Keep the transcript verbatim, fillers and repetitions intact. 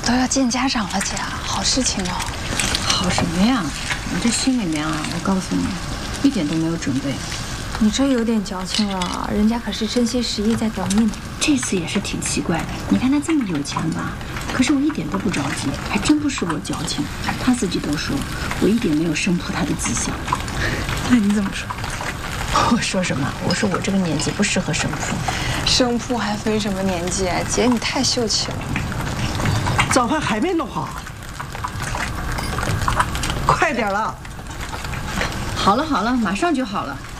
都要见家长了，姐，好事情哦。 好什么呀？我这心里面啊，我告诉你，一点都没有准备。 你这有点矫情了，人家可是真心实意在等你呢。 这次也是挺奇怪的，你看他这么有钱吧，可是我一点都不着急，还真不是我矫情，他自己都说我一点没有生扑他的迹象。 那你怎么说？ 我说什么？我说我这个年纪不适合生扑。 生扑还分什么年纪？姐，你太秀气了。 早饭还没弄好，快点了。 好了好了，马上就好了。